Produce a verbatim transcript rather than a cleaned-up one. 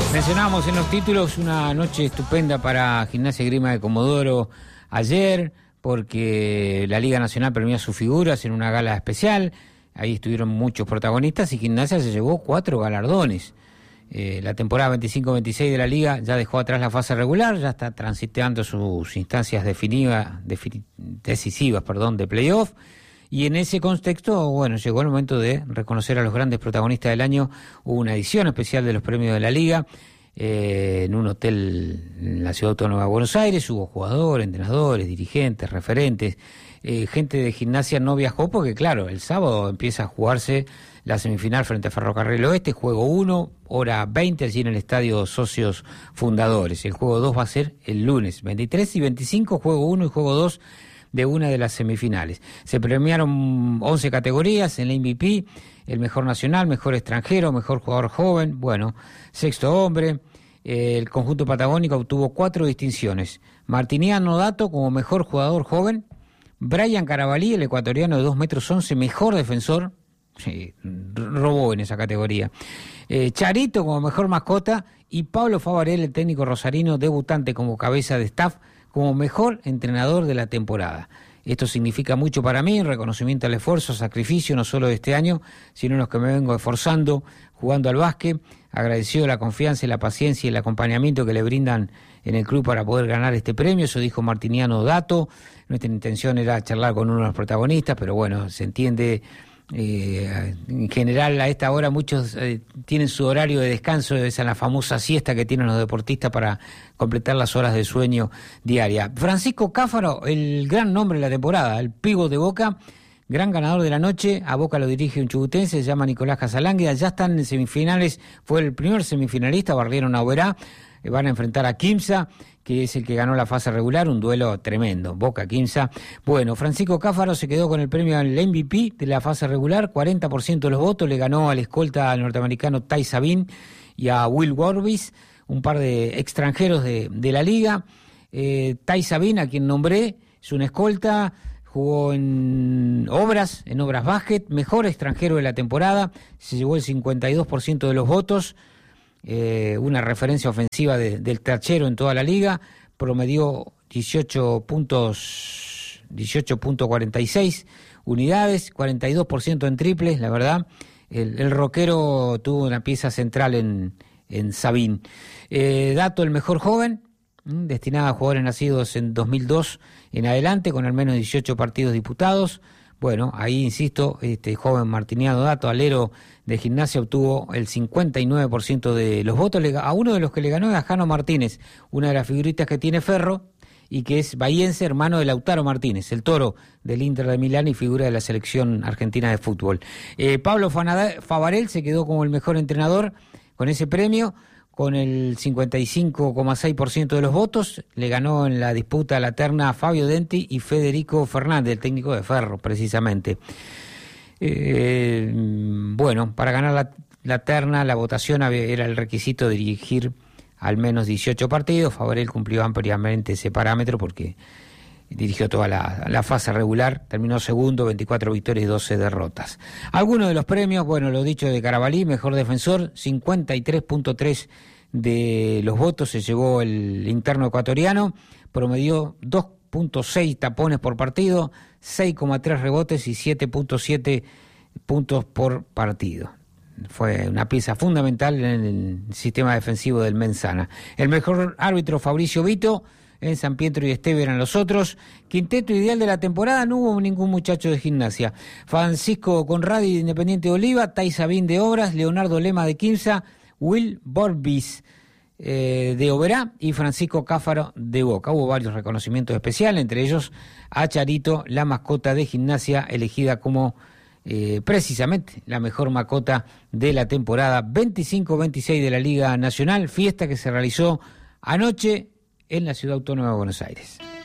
Mencionábamos en los títulos una noche estupenda para Gimnasia y Esgrima de Comodoro ayer, porque la Liga Nacional premió a sus figuras en una gala especial. Ahí estuvieron muchos protagonistas y Gimnasia se llevó cuatro galardones. Eh, la temporada veinticinco veintiséis de la Liga ya dejó atrás la fase regular, ya está transitando sus instancias definidas, defini- decisivas perdón, de playoff. Y en ese contexto, bueno, llegó el momento de reconocer a los grandes protagonistas del año. Hubo una edición especial de los premios de la Liga eh, en un hotel en la Ciudad Autónoma de Buenos Aires. Hubo jugadores, entrenadores, dirigentes, referentes. Eh, gente de Gimnasia no viajó porque, claro, el sábado empieza a jugarse la semifinal frente a Ferrocarril Oeste, juego uno, hora veinte, allí en el Estadio Socios Fundadores. El juego dos va a ser el lunes, veintitrés y veinticinco, juego uno y juego dos de una de las semifinales. Se premiaron once categorías en la M V P, el mejor nacional, mejor extranjero, mejor jugador joven, bueno, sexto hombre. Eh, el conjunto patagónico obtuvo cuatro distinciones. Martiniano Dato como mejor jugador joven, Brian Carabalí, el ecuatoriano de dos metros once, mejor defensor, sí, robó en esa categoría. Eh, Charito como mejor mascota y Pablo Favarel, el técnico rosarino, debutante como cabeza de staff, como mejor entrenador de la temporada. Esto significa mucho para mí, reconocimiento al esfuerzo, sacrificio, no solo de este año, sino en los que me vengo esforzando, jugando al básquet. Agradeció la confianza y la paciencia y el acompañamiento que le brindan en el club para poder ganar este premio. Eso dijo Martiniano Dato. Nuestra intención era charlar con uno de los protagonistas, pero bueno, se entiende. Eh, en general a esta hora muchos eh, tienen su horario de descanso, esa es la famosa siesta que tienen los deportistas para completar las horas de sueño diaria. Francisco Cáfaro, el gran nombre de la temporada, el pívot de Boca, gran ganador de la noche. A Boca lo dirige un chubutense, se llama Nicolás Casalánguida, ya están en semifinales, fue el primer semifinalista, barrieron a Oberá. Van a enfrentar a Quimsa, que es el que ganó la fase regular, un duelo tremendo, Boca-Quimsa. Bueno, Francisco Cáfaro se quedó con el premio al M V P de la fase regular, cuarenta por ciento de los votos, le ganó al escolta norteamericano Ty Sabin y a Will Worbis, un par de extranjeros de, de la liga. Eh, Ty Sabin, a quien nombré, es un escolta, jugó en Obras, en Obras Basket, mejor extranjero de la temporada, se llevó el cincuenta y dos por ciento de los votos. Eh, una referencia ofensiva de, del tercero en toda la liga, promedió dieciocho puntos, dieciocho punto cuarenta y seis unidades, cuarenta y dos por ciento en triples, la verdad. El, el rockero tuvo una pieza central en, en Sabin. Eh, Dato, el mejor joven, ¿m? destinado a jugadores nacidos en dos mil dos en adelante, con al menos dieciocho partidos disputados. Bueno, ahí insisto, este joven Martiniano Dato, alero de Gimnasia, obtuvo el cincuenta y nueve por ciento de los votos. A uno de los que le ganó es a Jano Martínez, una de las figuritas que tiene Ferro y que es bahiense, hermano de Lautaro Martínez, el toro del Inter de Milán y figura de la selección argentina de fútbol. Eh, Pablo Favarel se quedó como el mejor entrenador con ese premio, con el cincuenta y cinco coma seis por ciento de los votos. Le ganó en la disputa la terna a Fabio Denti y Federico Fernández, el técnico de Ferro, precisamente. Eh, bueno, para ganar la, la terna, la votación había, era el requisito de dirigir al menos dieciocho partidos. Favarel cumplió ampliamente ese parámetro porque dirigió toda la, la fase regular, terminó segundo, veinticuatro victorias y doce derrotas. Algunos de los premios, bueno, lo dicho de Carabalí, mejor defensor, cincuenta y tres punto tres de los votos se llevó el interno ecuatoriano, promedió dos punto seis tapones por partido, seis coma tres rebotes y siete punto siete puntos por partido. Fue una pieza fundamental en el sistema defensivo del Mensana. El mejor árbitro, Fabricio Vito, en San Pietro y Esteve eran los otros. Quinteto ideal de la temporada, no hubo ningún muchacho de Gimnasia. Francisco Conradi de Independiente de Oliva, Ty Sabin de Obras, Leonardo Lema de Quimsa, Will Worbis eh, de Oberá y Francisco Cáfaro de Boca. Hubo varios reconocimientos especiales, entre ellos a Charito, la mascota de Gimnasia, elegida como eh, precisamente la mejor mascota de la temporada veinticinco veintiséis de la Liga Nacional, fiesta que se realizó anoche en la Ciudad Autónoma de Buenos Aires.